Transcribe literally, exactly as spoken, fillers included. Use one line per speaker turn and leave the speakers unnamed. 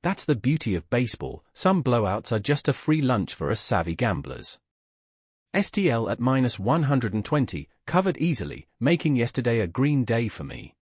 That's the beauty of baseball, some blowouts are just a free lunch for us savvy gamblers. S T L at minus one hundred twenty, covered easily, making yesterday a green day for me.